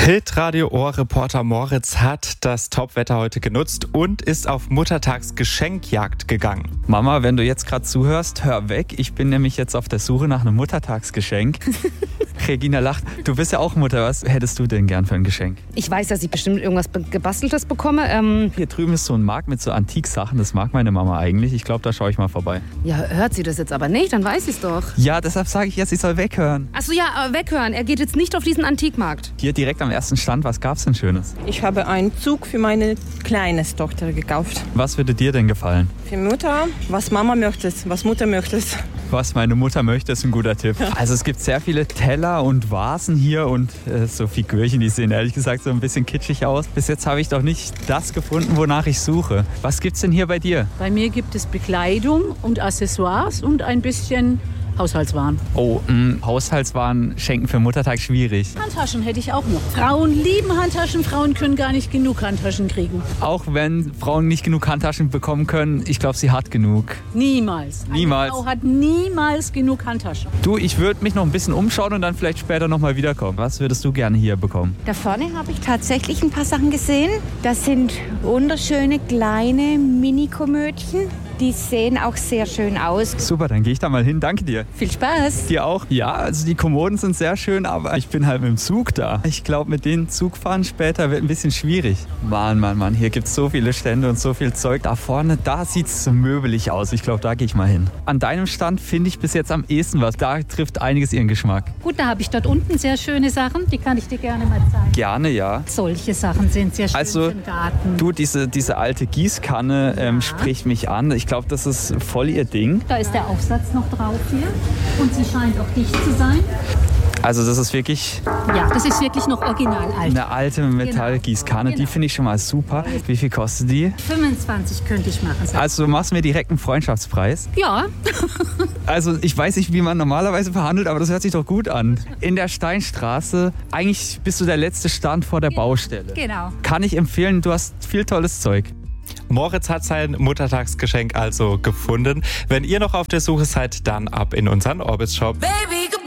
Hitradio-Ohr-Reporter Moritz hat das Topwetter heute genutzt und ist auf Muttertagsgeschenkjagd gegangen. Mama, wenn du jetzt gerade zuhörst, hör weg. Ich bin nämlich jetzt auf der Suche nach einem Muttertagsgeschenk. Regina lacht. Du bist ja auch Mutter. Was hättest du denn gern für ein Geschenk? Ich weiß, dass ich bestimmt irgendwas Gebasteltes bekomme. Hier drüben ist so ein Markt mit so Antiksachen. Das mag meine Mama eigentlich. Ich glaube, da schaue ich mal vorbei. Ja, hört sie das jetzt aber nicht? Dann weiß sie es doch. Ja, deshalb sage ich jetzt, sie soll weghören. Achso, ja, weghören. Er geht jetzt nicht auf diesen Antikmarkt. Hier direkt am ersten Stand, was gab's denn Schönes? Ich habe einen Zug für meine kleine Tochter gekauft. Was würde dir denn gefallen? Für Mutter, was Mama möchte, was Mutter möchte. Was meine Mutter möchte, ist ein guter Tipp. Also es gibt sehr viele Teller und Vasen hier und so Figürchen, die sehen ehrlich gesagt so ein bisschen kitschig aus. Bis jetzt habe ich doch nicht das gefunden, wonach ich suche. Was gibt's denn hier bei dir? Bei mir gibt es Bekleidung und Accessoires und ein bisschen Haushaltswaren. Oh, Haushaltswaren schenken für Muttertag schwierig. Handtaschen hätte ich auch noch. Frauen lieben Handtaschen, Frauen können gar nicht genug Handtaschen kriegen. Auch wenn Frauen nicht genug Handtaschen bekommen können, ich glaube, sie hat genug. Niemals. Niemals. Eine Frau hat niemals genug Handtaschen. Du, ich würde mich noch ein bisschen umschauen und dann vielleicht später nochmal wiederkommen. Was würdest du gerne hier bekommen? Da vorne habe ich tatsächlich ein paar Sachen gesehen. Das sind wunderschöne kleine Mini-Komödchen. Die sehen auch sehr schön aus. Super, dann gehe ich da mal hin. Danke dir. Viel Spaß. Dir auch? Ja, also die Kommoden sind sehr schön, aber ich bin halt mit dem Zug da. Ich glaube, mit den Zugfahren später wird ein bisschen schwierig. Mann, hier gibt es so viele Stände und so viel Zeug. Da vorne, da sieht es so möbelig aus. Ich glaube, da gehe ich mal hin. An deinem Stand finde ich bis jetzt am ehesten was. Da trifft einiges ihren Geschmack. Gut, da habe ich dort unten sehr schöne Sachen. Die kann ich dir gerne mal zeigen. Gerne, ja. Solche Sachen sind sehr schön Also, für den Garten. Du, diese alte Gießkanne spricht mich an. Ich glaube, das ist voll ihr Ding. Da ist der Aufsatz noch drauf hier. Und sie scheint auch dicht zu sein. Also das ist wirklich Ja, das ist wirklich noch original alt. eine alte Metallgießkanne. Genau. Die finde ich schon mal super. Wie viel kostet die? 25 könnte ich machen. Also du machst mir direkt einen Freundschaftspreis. Ja. Also ich weiß nicht, wie man normalerweise verhandelt, aber das hört sich doch gut an. In der Steinstraße, eigentlich bist du der letzte Stand vor der Baustelle. Genau. Kann ich empfehlen, du hast viel tolles Zeug. Moritz hat sein Muttertagsgeschenk also gefunden. Wenn ihr noch auf der Suche seid, dann ab in unseren Orbis Shop. Baby,